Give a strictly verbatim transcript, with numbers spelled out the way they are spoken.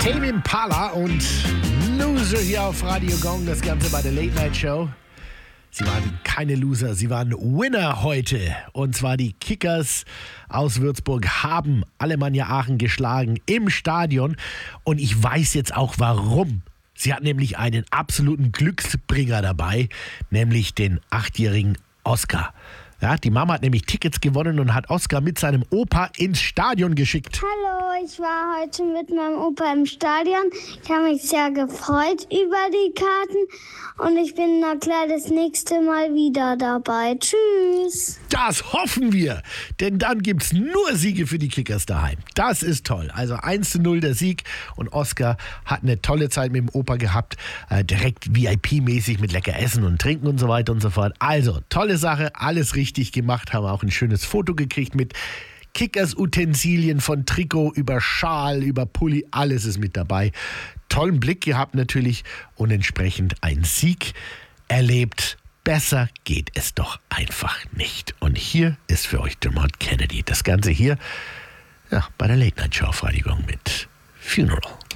Tame Impala und Loser hier auf Radio Gong, das Ganze bei der Late Night Show. Sie waren keine Loser, sie waren Winner heute. Und zwar die Kickers aus Würzburg haben Alemannia Aachen geschlagen im Stadion. Und ich weiß jetzt auch warum. Sie hat nämlich einen absoluten Glücksbringer dabei, nämlich den achtjährigen Oscar. Ja, die Mama hat nämlich Tickets gewonnen und hat Oscar mit seinem Opa ins Stadion geschickt. Hallo, ich war heute mit meinem Opa im Stadion. Ich habe mich sehr gefreut über die Karten und ich bin na klar das nächste Mal wieder dabei. Tschüss. Das hoffen wir, denn dann gibt es nur Siege für die Kickers daheim. Das ist toll. Also eins zu null der Sieg und Oscar hat eine tolle Zeit mit dem Opa gehabt. Äh, direkt V I P-mäßig mit lecker Essen und Trinken und so weiter und so fort. Also, tolle Sache, alles richtig gemacht. Haben auch ein schönes Foto gekriegt mit Kickers-Utensilien von Trikot über Schal, über Pulli. Alles ist mit dabei. Tollen Blick gehabt natürlich und entsprechend ein Sieg erlebt. Besser geht es doch einfach nicht. Und hier ist für euch Dermot Kennedy. Das Ganze hier ja, bei der Late Night Show auf Radio Gong mit Funeral.